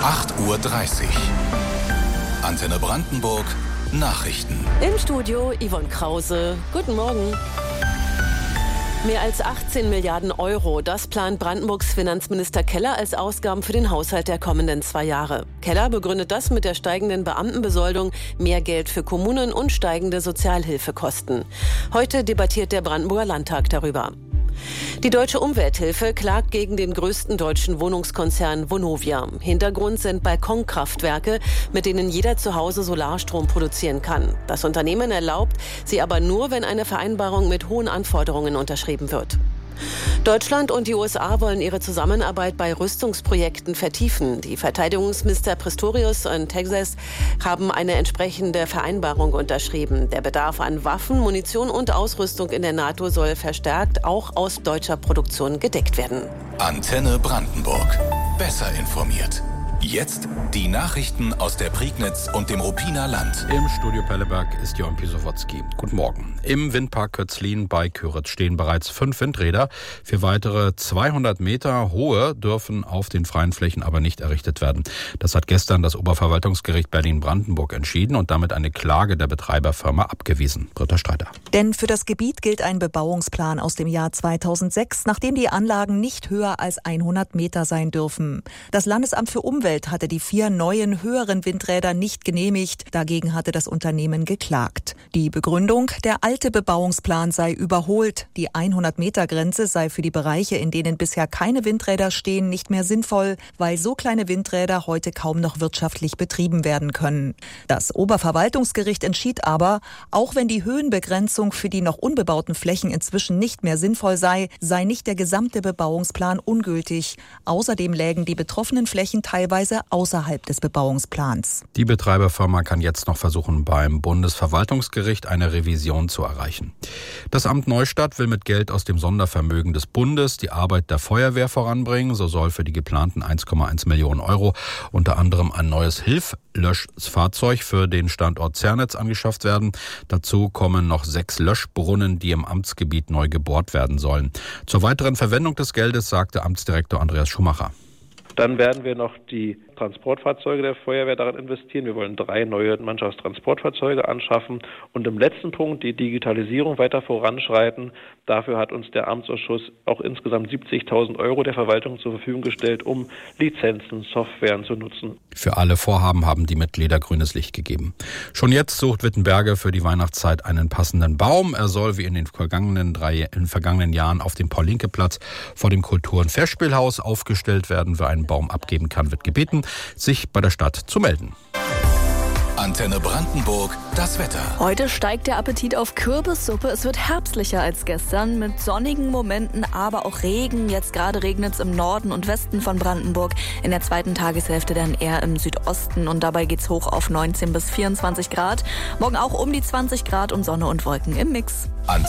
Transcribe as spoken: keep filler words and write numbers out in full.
acht Uhr dreißig. Antenne Brandenburg Nachrichten. Im Studio Yvonne Krause. Guten Morgen. Mehr als achtzehn Milliarden Euro, das plant Brandenburgs Finanzminister Keller als Ausgaben für den Haushalt der kommenden zwei Jahre. Keller begründet das mit der steigenden Beamtenbesoldung, mehr Geld für Kommunen und steigende Sozialhilfekosten. Heute debattiert der Brandenburger Landtag darüber. Die Deutsche Umwelthilfe klagt gegen den größten deutschen Wohnungskonzern Vonovia. Hintergrund sind Balkonkraftwerke, mit denen jeder zu Hause Solarstrom produzieren kann. Das Unternehmen erlaubt sie aber nur, wenn eine Vereinbarung mit hohen Anforderungen unterschrieben wird. Deutschland und die U S A wollen ihre Zusammenarbeit bei Rüstungsprojekten vertiefen. Die Verteidigungsminister Pistorius und Texas haben eine entsprechende Vereinbarung unterschrieben. Der Bedarf an Waffen, Munition und Ausrüstung in der NATO soll verstärkt auch aus deutscher Produktion gedeckt werden. Antenne Brandenburg. Besser informiert. Jetzt die Nachrichten aus der Prignitz und dem Ruppiner Land. Im Studio Pelleberg ist Jörn Pisowotzki. Guten Morgen. Im Windpark Kötzlin bei Köritz stehen bereits fünf Windräder. Für weitere zweihundert Meter hohe dürfen auf den freien Flächen aber nicht errichtet werden. Das hat gestern das Oberverwaltungsgericht Berlin-Brandenburg entschieden und damit eine Klage der Betreiberfirma abgewiesen. Britta Streiter. Denn für das Gebiet gilt ein Bebauungsplan aus dem Jahr zweitausendsechs, nachdem die Anlagen nicht höher als hundert Meter sein dürfen. Das Landesamt für Umwelt hatte die vier neuen höheren Windräder nicht genehmigt. Dagegen hatte das Unternehmen geklagt. Die Begründung: Der alte Bebauungsplan sei überholt. Die hundert Meter Grenze sei für die Bereiche, in denen bisher keine Windräder stehen, nicht mehr sinnvoll, weil so kleine Windräder heute kaum noch wirtschaftlich betrieben werden können. Das Oberverwaltungsgericht entschied aber, auch wenn die Höhenbegrenzung für die noch unbebauten Flächen inzwischen nicht mehr sinnvoll sei, sei nicht der gesamte Bebauungsplan ungültig. Außerdem lägen die betroffenen Flächen teilweise außerhalb des Bebauungsplans. Die Betreiberfirma kann jetzt noch versuchen, beim Bundesverwaltungsgericht eine Revision zu erreichen. Das Amt Neustadt will mit Geld aus dem Sondervermögen des Bundes die Arbeit der Feuerwehr voranbringen. So soll für die geplanten eins Komma eins Millionen Euro unter anderem ein neues Hilflöschfahrzeug für den Standort Zernitz angeschafft werden. Dazu kommen noch sechs Löschbrunnen, die im Amtsgebiet neu gebohrt werden sollen. Zur weiteren Verwendung des Geldes sagte Amtsdirektor Andreas Schumacher. Dann werden wir noch die Transportfahrzeuge der Feuerwehr daran investieren. Wir wollen drei neue Mannschaftstransportfahrzeuge anschaffen und im letzten Punkt die Digitalisierung weiter voranschreiten. Dafür hat uns der Amtsausschuss auch insgesamt siebzigtausend Euro der Verwaltung zur Verfügung gestellt, um Lizenzen, Softwaren zu nutzen. Für alle Vorhaben haben die Mitglieder grünes Licht gegeben. Schon jetzt sucht Wittenberge für die Weihnachtszeit einen passenden Baum. Er soll wie in den vergangenen drei in den vergangenen Jahren auf dem Paul-Lincke-Platz vor dem Kultur- und Festspielhaus aufgestellt werden. Wer einen Baum abgeben kann, wird gebeten, sich bei der Stadt zu melden. Antenne Brandenburg, das Wetter. Heute steigt der Appetit auf Kürbissuppe. Es wird herbstlicher als gestern mit sonnigen Momenten, aber auch Regen. Jetzt gerade regnet es im Norden und Westen von Brandenburg. In der zweiten Tageshälfte dann eher im Südosten und dabei geht's hoch auf neunzehn bis vierundzwanzig Grad. Morgen auch um die zwanzig Grad und Sonne und Wolken im Mix.